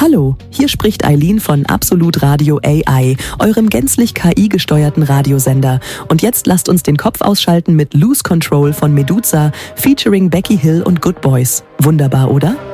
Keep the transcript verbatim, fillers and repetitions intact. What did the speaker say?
Hallo, hier spricht Eileen von Absolut Radio A I, eurem gänzlich K I-gesteuerten Radiosender. Und jetzt lasst uns den Kopf ausschalten mit Lose Control von Meduza, featuring Becky Hill und Good Boys. Wunderbar, oder?